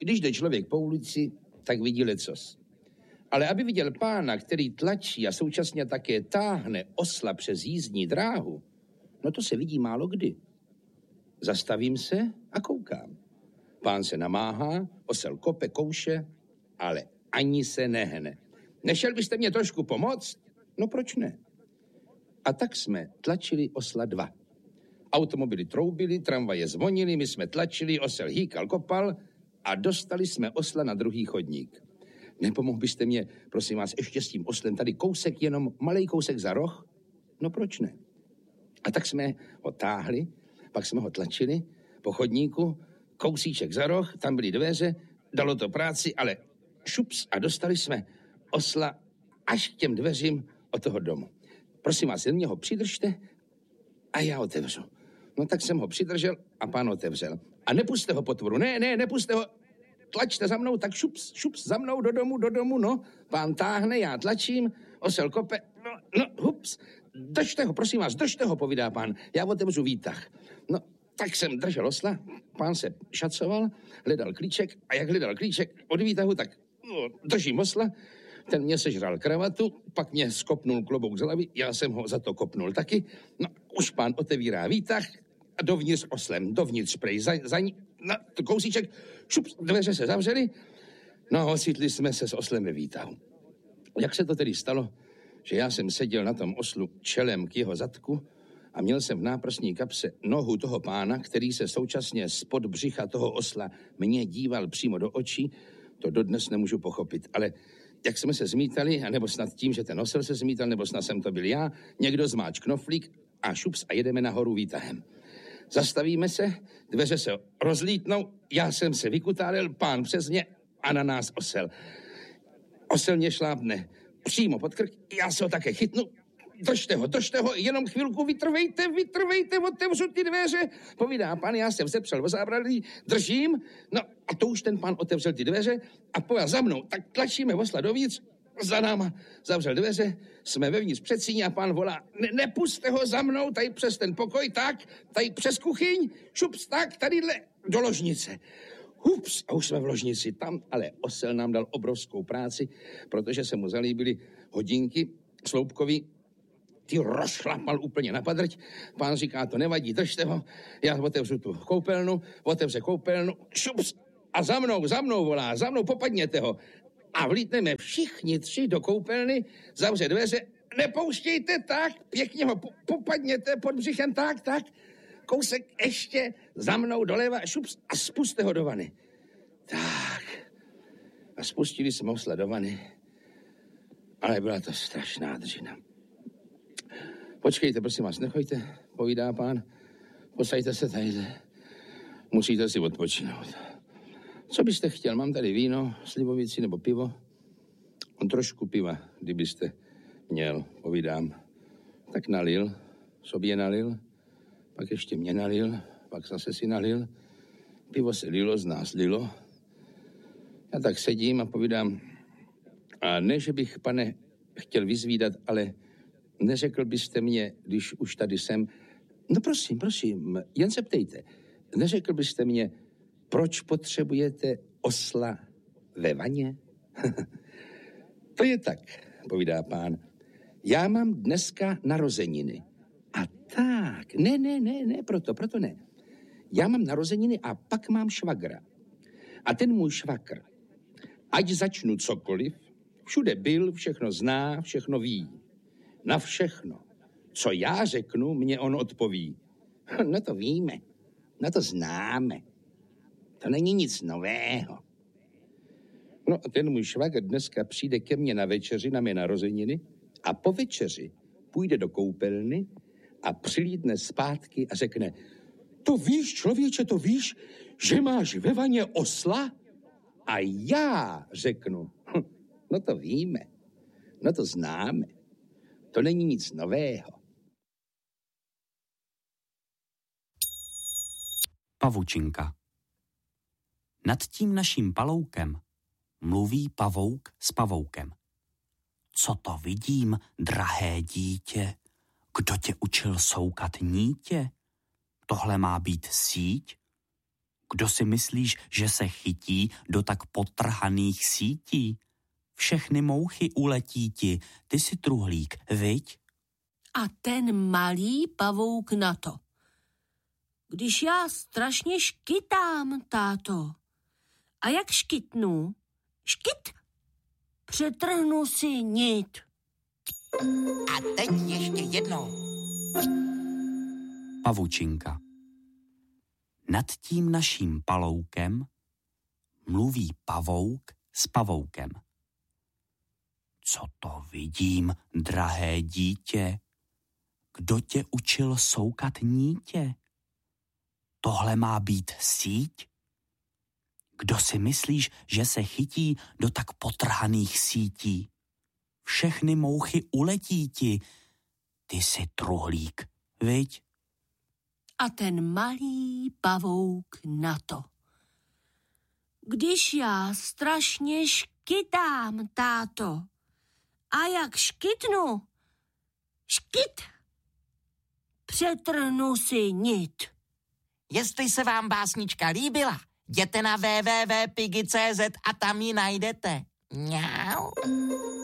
Když jde člověk po ulici, tak vidí lecos. Ale aby viděl pána, který tlačí a současně také táhne osla přes jízdní dráhu, no to se vidí málo kdy. Zastavím se a koukám. Pán se namáhá, osel kope, kouše, ale ani se nehne. Nešel byste mě trošku pomoct? No proč ne? A tak jsme tlačili osla 2. Automobily troubily, tramvaje zvonily, my jsme tlačili, osel hýkal, kopal a dostali jsme osla na druhý chodník. Nepomohl byste mě, prosím vás, ještě s tím oslem tady kousek, jenom malej kousek za roh? No proč ne? A tak jsme ho táhli, pak jsme ho tlačili po chodníku, kousíček za roh, tam byly dveře, dalo to práci, ale šups a dostali jsme osla až k těm dveřím od toho domu. Prosím vás, jen mě ho přidržte a já otevřu. No tak jsem ho přidržel a pán otevřel. A nepuste ho potvoru, ne, nepuste ho, tlačte za mnou, tak šups, za mnou do domu, no. Pán táhne, já tlačím, osel kope, no, hups. Držte ho, prosím vás, držte ho, povídá pán, já otevřu výtah. No, tak jsem držel osla, pán se šacoval, hledal klíček a jak hledal klíček od výtahu, tak držím osla, ten mě sežral kravatu, pak mě skopnul klobouk z hlavy, já jsem ho za to kopnul taky, no, už pán otevírá výtah a dovnitř oslem, dovnitř prej, za ní, no, kousíček, šup, dveře se zavřely, no, ocitli jsme se s oslem ve výtahu. Jak se to tedy stalo, že já jsem seděl na tom oslu čelem k jeho zadku a měl jsem v náprsní kapse nohu toho pána, který se současně spod břicha toho osla mě díval přímo do očí, to dodnes nemůžu pochopit, ale jak jsme se zmítali, anebo snad tím, že ten osel se zmítal, nebo snad jsem to byl já, někdo zmáč knoflík a šups a jedeme nahoru výtahem. Zastavíme se, dveře se rozlítnou, já jsem se vykutálil, pán přes mě a na nás osel. Osel mě šlápne přímo pod krk, já se ho také chytnu, držte ho, jenom chvilku vytrvejte, otevřu ty dveře, povídá pán, já jsem sepřel o zábradlí, držím, no a to už ten pán otevřel ty dveře a pojel za mnou, tak tlačíme osla dovnitř, za náma zavřel dveře, jsme vevnitř před síní a pán volá, nepuste ho za mnou, tady přes ten pokoj, tak, tady přes kuchyň, šups, tak, tadyhle do ložnice. Hups, a už jsme v ložnici tam, ale osel nám dal obrovskou práci, protože se mu zalíbily hodinky sloupkový, ty rozšlapal úplně na padrť. Pán říká, to nevadí, držte ho, já otevřu tu koupelnu, otevře koupelnu, šups, a za mnou volá, popadněte ho. A vlítneme všichni 3 do koupelny, zavře dveře, nepouštějte tak, pěkně ho popadněte pod břichem, tak, kousek ještě za mnou doleva, šups, a spuste ho do vany. Tak, a spustili jsme osla do vany, ale byla to strašná dřina. Počkejte, prosím vás, nechoďte, povídá pán, posaďte se tady, musíte si odpočinout. Co byste chtěl, mám tady víno, slivovici nebo pivo? On trošku piva, kdybyste měl, povídám. Tak nalil, sobě nalil, pak ještě mě nalil, pak zase si nalil. Pivo se lilo, z nás lilo. Já tak sedím a povídám, a ne, že bych, pane, chtěl vyzvídat, ale neřekl byste mě, když už tady jsem, no prosím, jen se ptejte, neřekl byste mě, proč potřebujete osla ve vaně? To je tak, povídá pán. Já mám dneska narozeniny. A tak, ne, proto ne. Já mám narozeniny a pak mám švagra. A ten můj švagr, ať začnu cokoliv, všude byl, všechno zná, všechno ví. Na všechno, co já řeknu, mě on odpoví. No to víme, no to známe. To není nic nového. No a ten můj švagr dneska přijde ke mně na večeři, na mé narozeniny a po večeři půjde do koupelny a přilídne zpátky a řekne, to víš, člověče, to víš, že máš ve vaně osla? A já řeknu, no to víme, no to známe, to není nic nového. Pavučinka. Nad tím naším paloukem mluví pavouk s pavoukem. Co to vidím, drahé dítě? Kdo tě učil soukat nítě? Tohle má být síť? Kdo si myslíš, že se chytí do tak potrhaných sítí? Všechny mouchy uletí ti, ty jsi truhlík, viď? A ten malý pavouk na to. Když já strašně škytám, táto. A jak škytnu? Škyt! Přetrhnu si nit. A teď ještě jednou. Pavučinka. Nad tím naším paloukem mluví pavouk s pavoukem. Co to vidím, drahé dítě? Kdo tě učil soukat nítě? Tohle má být síť? Kdo si myslíš, že se chytí do tak potrhaných sítí? Všechny mouchy uletí ti, ty jsi truhlík, viď? A ten malý pavouk na to. Když já strašně škytám, táto. A jak škytnu? Škyt! Přetrhnu si nit. Jestli se vám básnička líbila, jděte na www.pigi.cz a tam ji najdete. Mňau.